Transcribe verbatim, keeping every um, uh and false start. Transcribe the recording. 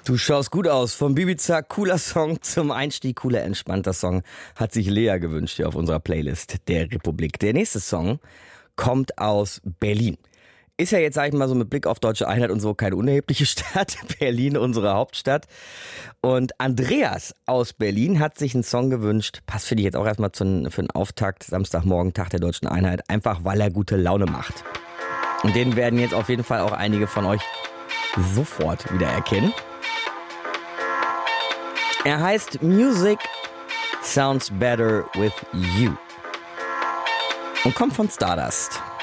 Du schaust gut aus. Vom Bibiza, cooler Song zum Einstieg, cooler, entspannter Song. Hat sich Lea gewünscht hier auf unserer Playlist der Republik. Der nächste Song kommt aus Berlin. Ist ja jetzt, sag ich mal, so mit Blick auf deutsche Einheit und so keine unerhebliche Stadt. Berlin, unsere Hauptstadt. Und Andreas aus Berlin hat sich einen Song gewünscht. Passt, finde ich, jetzt auch erstmal zu, für den Auftakt, Samstagmorgen, Tag der deutschen Einheit. Einfach, weil er gute Laune macht. Und den werden jetzt auf jeden Fall auch einige von euch sofort wieder erkennen. Er heißt Music Sounds Better With You und kommt von Stardust.